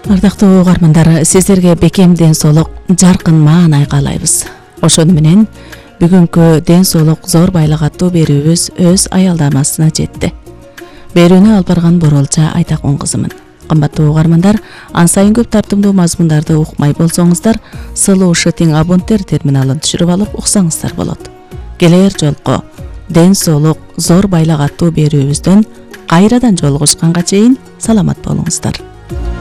Ардактуу угармандар, сиздерге бекем ден соолук, жаркын маанай каалайбыз. Ошону менен бүгүнкү ден соолук зор байлык аттуу берүүбүз өз аялдамасына жетти. Берүүнү алып барган Боролча Айтакун кызымын. Кымбаттуу угармандар, ан сайын көп тартымдуу мазмундарды укмай болсоңуздар, сылуу шытың абонттер терминалын түшүрүп алып уксаңыздар болот. Келер жолку ден соолук зор байлык аттуу берүүбүздөн кайрадан жолугушканга чейин саламат болуңуздар.